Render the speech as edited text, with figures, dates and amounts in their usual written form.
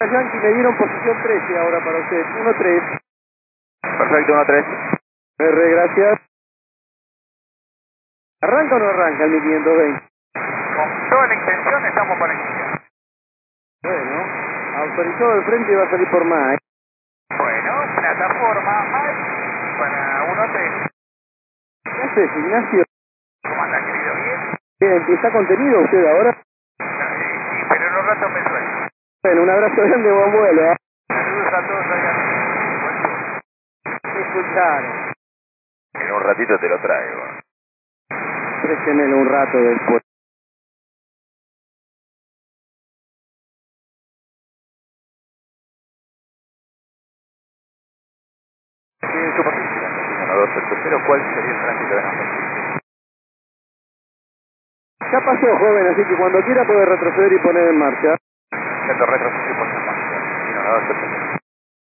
Yankee me dieron posición 13 ahora para usted. 1-3. Perfecto, 1-3. R, gracias. ¿Arranca o no arranca el 1520? Con toda la intención estamos para iniciar. Bueno, autorizado del frente y va a salir por más. Bueno, plataforma hay para 1-3. ¿Qué haces, Ignacio? ¿Cómo anda, querido? ¿Bien? Bien, ¿está contenido usted ahora? Sí, pero en un rato me suelto. Bueno, un abrazo grande, buen vuelo. ¿Eh? Saludos a todos allá. Escuchar. En un ratito te lo traigo. Préstemelo un rato después. En su participación, 1-2-8-0, ¿cuál sería el tránsito de nosotros? Ya pasó, joven, así que cuando quiera puede retroceder y poner en marcha. Centro retroceso y por 1-2-8-0.